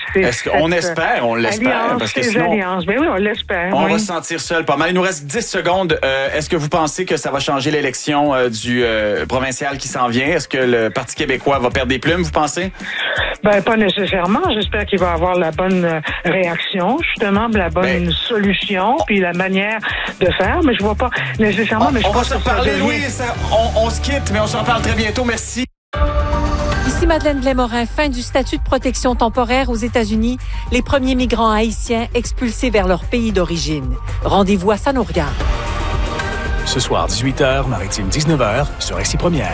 On espère, on l'espère. Parce que sinon, alliances. Ben oui, on l'espère. On va se sentir seul pas mal. Il nous reste 10 secondes. Est-ce que vous pensez que ça va changer l'élection du provincial qui s'en vient? Est-ce que le Parti québécois va perdre des plumes, vous pensez? Ben, pas nécessairement. J'espère qu'il va avoir la bonne réaction, justement, la bonne solution, puis la manière de faire. Mais je vois pas nécessairement. On va se reparler, Louise. On se quitte, mais on se reparle très bientôt. Merci. Ici Madeleine Blais-Morin, fin du statut de protection temporaire aux États-Unis. Les premiers migrants haïtiens expulsés vers leur pays d'origine. Rendez-vous à Ça nous regarde. Ce soir, 18h, Maritime 19h, sur RCI Première.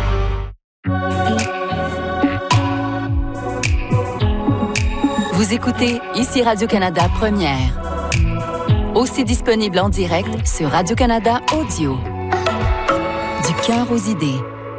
Vous écoutez ici Radio-Canada Première. Aussi disponible en direct sur Radio-Canada Audio. Du cœur aux idées.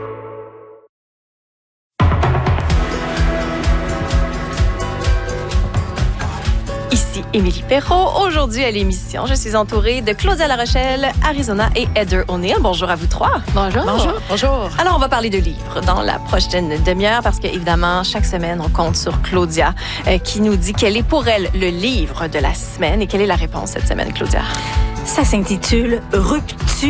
Ici Émilie Perrault. Aujourd'hui à l'émission, je suis entourée de Claudia Larochelle, Arizona et Heather O'Neill. Bonjour à vous trois. Bonjour. Bonjour. Bonjour. Alors, on va parler de livres dans la prochaine demi-heure parce qu'évidemment, chaque semaine, on compte sur Claudia qui nous dit quel est pour elle le livre de la semaine. Et quelle est la réponse cette semaine, Claudia? Ça s'intitule « Rupture »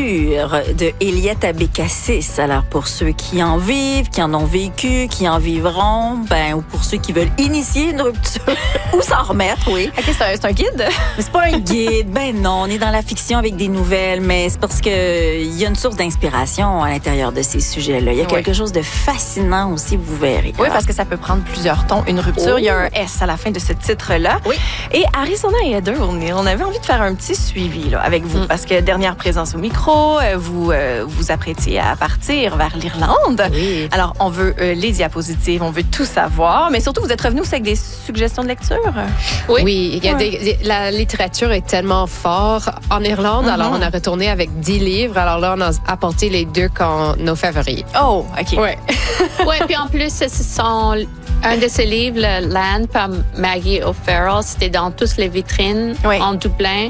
de Eliette Abécassis. Alors, pour ceux qui en vivent, qui en ont vécu, qui en vivront, ou pour ceux qui veulent initier une rupture ou s'en remettre, oui. OK, c'est un guide? C'est pas un guide. Non, on est dans la fiction avec des nouvelles, mais c'est parce que il y a une source d'inspiration à l'intérieur de ces sujets-là. Il y a quelque chose de fascinant aussi, vous verrez. Oui, parce que ça peut prendre plusieurs tons. Une rupture, il y a un S à la fin de ce titre-là. Oui. Et Arizona et Heather, on avait envie de faire un petit suivi là, avec vous, parce que dernière présence au micro, vous vous apprêtiez à partir vers l'Irlande. Oui. Alors, on veut les diapositives, on veut tout savoir, mais surtout, vous êtes revenus aussi avec des suggestions de lecture? Oui, il y a la littérature est tellement forte en Irlande, alors on a retourné avec 10 livres, alors là, on a apporté les deux nos favoris. Oh, OK. Ouais. Oui, puis en plus, ce sont un de ces livres, le Land par Maggie O'Farrell, c'était dans toutes les vitrines en Dublin.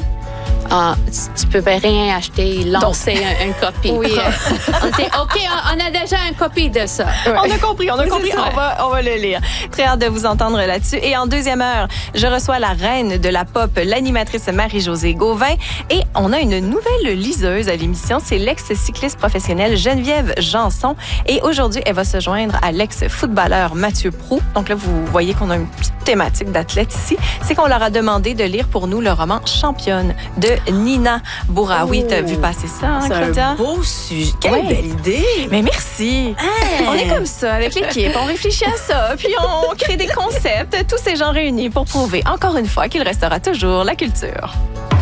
Tu peux rien acheter, lancer une copie. Oui. On était OK, on a déjà une copie de ça. Ouais. On a compris. On va le lire. Très hâte de vous entendre là-dessus. Et en deuxième heure, je reçois la reine de la pop, l'animatrice Marie-Josée Gauvin. Et on a une nouvelle liseuse à l'émission. C'est l'ex-cycliste professionnelle Geneviève Janson. Et aujourd'hui, elle va se joindre à l'ex-footballeur Mathieu Proulx. Donc là, vous voyez qu'on a une petite thématique d'athlète ici. C'est qu'on leur a demandé de lire pour nous le roman Championne de Nina Bouraoui. T'as vu passer ça, hein, Claudia? C'est un beau sujet. Quelle belle idée! Mais merci! On est comme ça, avec l'équipe. On réfléchit à ça, puis on crée des concepts, tous ces gens réunis pour prouver, encore une fois, qu'il restera toujours la culture.